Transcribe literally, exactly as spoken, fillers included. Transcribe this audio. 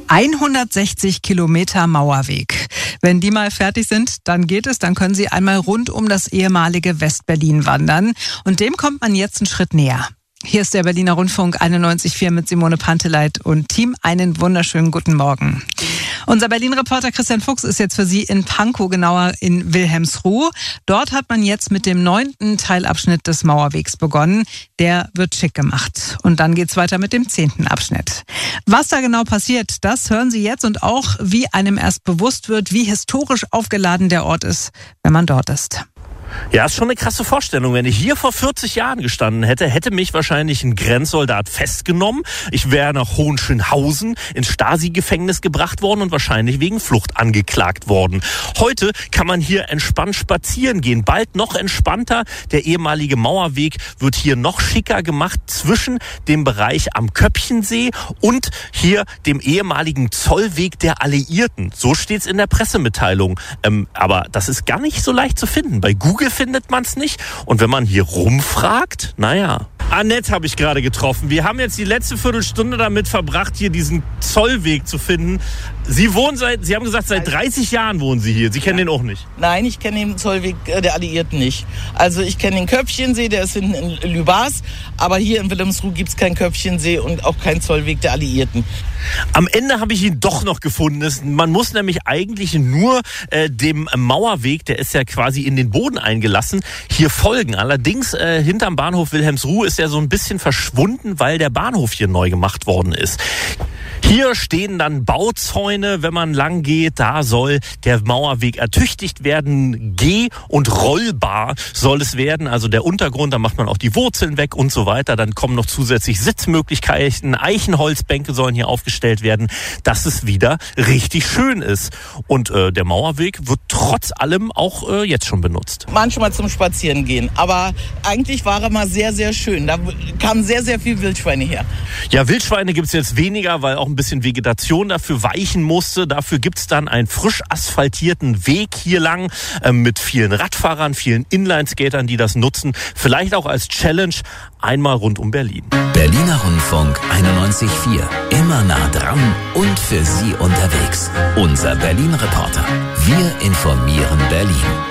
hundertsechzig Kilometer Mauerweg. Wenn die mal fertig sind, dann geht es, dann können Sie einmal rund um das ehemalige West-Berlin wandern. Und dem kommt man jetzt einen Schritt näher. Hier ist der Berliner Rundfunk einundneunzig Komma vier mit Simone Panteleit und Team. Einen wunderschönen guten Morgen. Unser Berlin-Reporter Christian Fuchs ist jetzt für Sie in Pankow, genauer in Wilhelmsruh. Dort hat man jetzt mit dem neunten Teilabschnitt des Mauerwegs begonnen. Der wird schick gemacht. Und dann geht's weiter mit dem zehnten Abschnitt. Was da genau passiert, das hören Sie jetzt und auch, wie einem erst bewusst wird, wie historisch aufgeladen der Ort ist, wenn man dort ist. Ja, ist schon eine krasse Vorstellung. Wenn ich hier vor vierzig Jahren gestanden hätte, hätte mich wahrscheinlich ein Grenzsoldat festgenommen. Ich wäre nach Hohenschönhausen ins Stasi-Gefängnis gebracht worden und wahrscheinlich wegen Flucht angeklagt worden. Heute kann man hier entspannt spazieren gehen. Bald noch entspannter. Der ehemalige Mauerweg wird hier noch schicker gemacht zwischen dem Bereich am Köppchensee und hier dem ehemaligen Zollweg der Alliierten. So steht's in der Pressemitteilung. Ähm, aber das ist gar nicht so leicht zu finden. Bei Google findet man es nicht. Und wenn man hier rumfragt, naja. Annette habe ich gerade getroffen. Wir haben jetzt die letzte Viertelstunde damit verbracht, hier diesen Zollweg zu finden. Sie wohnen seit, Sie haben gesagt, seit dreißig Jahren wohnen Sie hier. Sie kennen ja. den auch nicht? Nein, ich kenne den Zollweg der Alliierten nicht. Also ich kenne den Köpfchensee, der ist hinten in Lübars. Aber hier in Wilhelmsruh gibt es keinen Köpfchensee und auch keinen Zollweg der Alliierten. Am Ende habe ich ihn doch noch gefunden. Man muss nämlich eigentlich nur äh, dem Mauerweg, der ist ja quasi in den Boden eingelassen, hier folgen. Allerdings äh, hinterm Bahnhof Wilhelmsruh ist er so ein bisschen verschwunden, weil der Bahnhof hier neu gemacht worden ist. Hier stehen dann Bauzäune, wenn man lang geht. Da soll der Mauerweg ertüchtigt werden. Geh- und rollbar soll es werden. Also der Untergrund, da macht man auch die Wurzeln weg und so weiter. Dann kommen noch zusätzlich Sitzmöglichkeiten. Eichenholzbänke sollen hier aufgestellt werden, dass es wieder richtig schön ist. Und äh, der Mauerweg wird trotz allem auch äh, jetzt schon benutzt. Manchmal zum Spazierengehen. Aber eigentlich war er mal sehr, sehr schön. Da kamen sehr, sehr viele Wildschweine her. Ja, Wildschweine gibt's jetzt weniger, weil auch ein bisschen Vegetation dafür weichen musste. Dafür gibt's dann einen frisch asphaltierten Weg hier lang äh, mit vielen Radfahrern, vielen Inlineskatern, die das nutzen. Vielleicht auch als Challenge einmal rund um Berlin. Berliner Rundfunk einundneunzig Komma vier. Immer nah dran und für Sie unterwegs. Unser Berlin-Reporter. Wir informieren Berlin.